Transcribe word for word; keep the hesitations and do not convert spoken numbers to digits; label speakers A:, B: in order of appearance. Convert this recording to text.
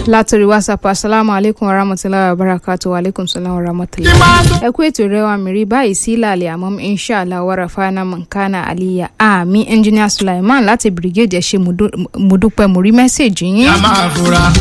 A: látòrí WhatsApp. Assalamu alaikum warahmatullahi wabarakatuh. Wa alaikum salam warahmatullahi. Ẹ kú ètò rẹ wa mìírí báyìí sí ìlàlẹ̀ àmọ́ inshallah wa rafa'na man kana aliyya. Àmín. Engineer Sulaiman láti Brigade ẹ ṣé mo dúpẹ́ mo rí mẹ́sẹ̀jì yín.